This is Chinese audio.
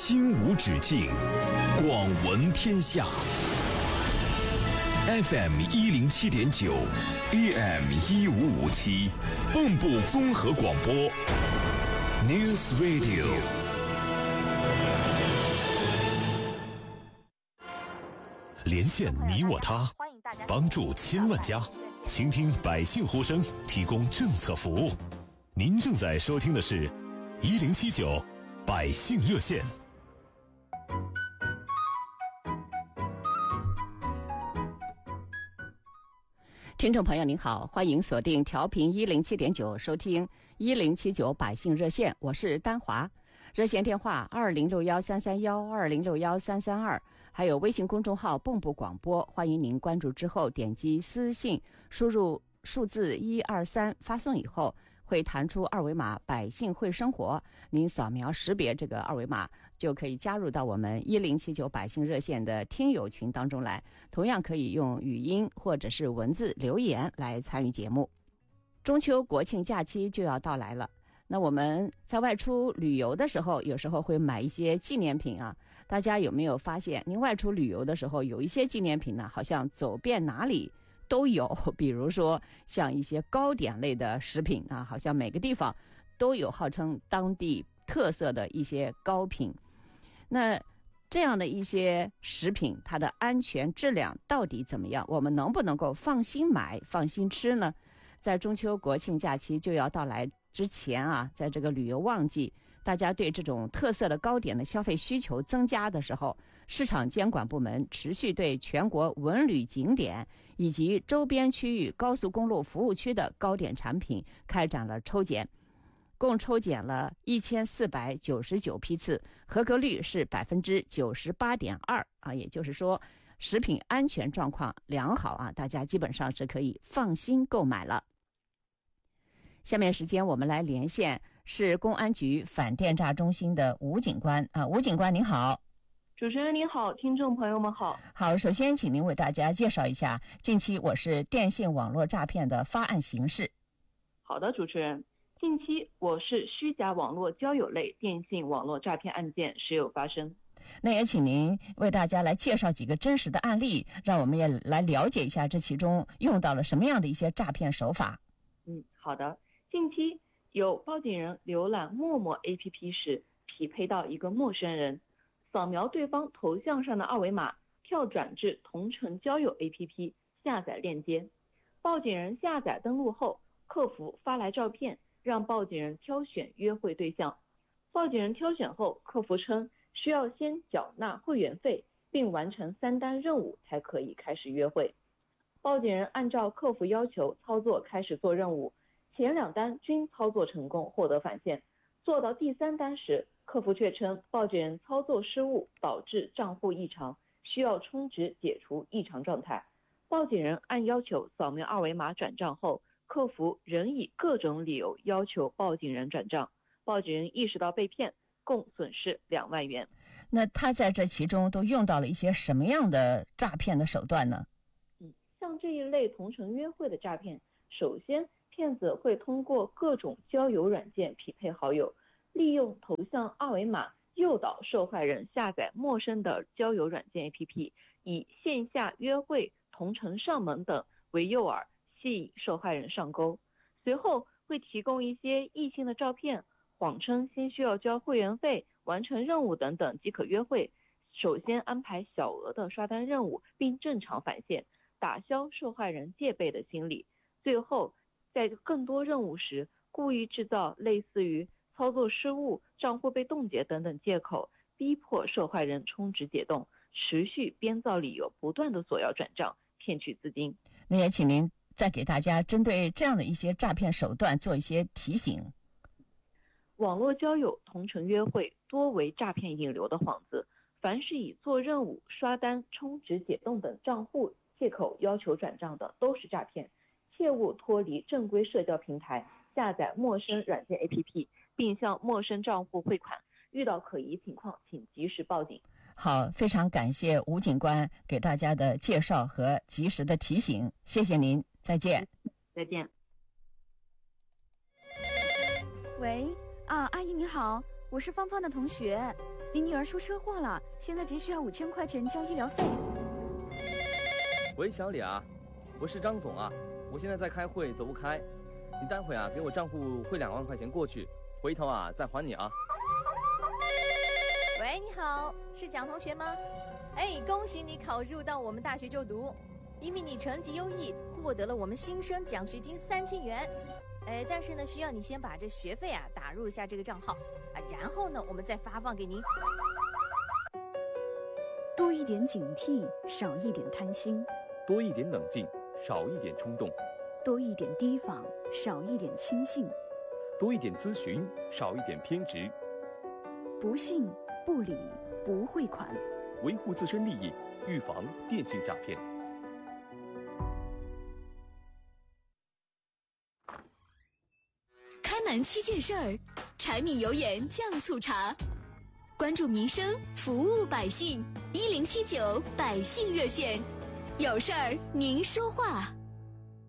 心无止境，广闻天下。FM107.9 AM1557 蚌埠综合广播 News Radio。 连线你我他，帮助千万家，倾听百姓呼声，提供政策服务。您正在收听的是1079百姓热线。 听众朋友您好，欢迎锁定调频107.9收听1079百姓热线，我是丹华。热线电话20613312061332，还有微信公众号蚌埠广播，欢迎您关注之后点击私信，输入数字123发送以后，会弹出二维码百姓会生活，您扫描识别这个二维码就可以加入到我们1079百姓热线的听友群当中来，同样可以用语音或者是文字留言来参与节目。中秋国庆假期就要到来了，那我们在外出旅游的时候，有时候会买一些纪念品啊。大家有没有发现，您外出旅游的时候，有一些纪念品呢，好像走遍哪里都有，比如说像一些糕点类的食品啊，好像每个地方都有号称当地特色的一些糕品。那这样的一些食品，它的安全质量到底怎么样？我们能不能够放心买、放心吃呢？在中秋国庆假期就要到来之前啊，在这个旅游旺季，大家对这种特色的糕点的消费需求增加的时候，市场监管部门持续对全国文旅景点以及周边区域高速公路服务区的糕点产品开展了抽检，共抽检了1499批次，合格率是98.2%啊，也就是说食品安全状况良好啊，大家基本上是可以放心购买了。下面时间我们来连线市公安局反电诈中心的吴警官啊，吴警官您好。 主持人您好，听众朋友们好。 好，首先请您为大家介绍一下近期我市电信网络诈骗的发案形势。 好的，主持人，近期我市虚假网络交友类电信网络诈骗案件时有发生。 那也请您为大家来介绍几个真实的案例，让我们也来了解一下这其中用到了什么样的一些诈骗手法。 好的。近期有报警人浏览陌陌 APP 时，匹配到一个陌生人，扫描对方头像上的二维码，跳转至同城交友 APP 下载链接。报警人下载登录后，客服发来照片，让报警人挑选约会对象。报警人挑选后，客服称需要先缴纳会员费，并完成3单任务才可以开始约会。报警人按照客服要求操作开始做任务，前2单均操作成功，获得返现。做到第3单时，客服却称报警人操作失误导致账户异常，需要充值解除异常状态。报警人按要求扫描二维码转账后，客服仍以各种理由要求报警人转账，报警人意识到被骗，共损失2万元。 那他在这其中都用到了一些什么样的诈骗的手段呢？ 像这一类同城约会的诈骗，首先骗子会通过各种交友软件匹配好友，利用头像二维码诱导受害人下载陌生的交友软件 APP， 以线下约会、同城上门等为诱饵，吸引受害人上钩。随后会提供一些异性的照片，谎称先需要交会员费、完成任务等等即可约会。首先安排小额的刷单任务，并正常返现，打消受害人戒备的心理。最后在更多任务时，故意制造类似于操作失误、账户被冻结等等借口，逼迫受害人充值解冻，持续编造理由，不断的索要转账，骗取资金。 那也请您再给大家针对这样的一些诈骗手段做一些提醒。 网络交友、同城约会多为诈骗引流的幌子，凡是以做任务、刷单、充值解冻等账户借口要求转账的，都是诈骗。切勿脱离正规社交平台，下载陌生软件 APP， 并向陌生账户汇款。遇到可疑情况，请及时报警。 好，非常感谢吴警官给大家的介绍和及时的提醒，谢谢您，再见。 再见。 喂，阿姨你好， 我是芳芳的同学，你女儿出车祸了，现在急需要5000块钱交医疗费。 喂，小李啊，我是张总啊，我现在在开会，走不开，你待会给我账户汇2万块钱过去，回头再还你啊。 喂，你好，是蒋同学吗？恭喜你考入到我们大学就读，因为你成绩优异，获得了我们新生奖学金3000元。但是呢，需要你先把这学费打入一下这个账号然后呢，我们再发放给您。 多一点警惕，少一点贪心； 多一点冷静，少一点冲动； 多一点提防，少一点轻信； 多一点咨询，少一点偏执。 不信、不理、不汇款， 维护自身利益，预防电信诈骗。 开门7件事儿，柴米油盐酱醋茶，关注民生，服务百姓，1079百姓热线，有事儿您说话。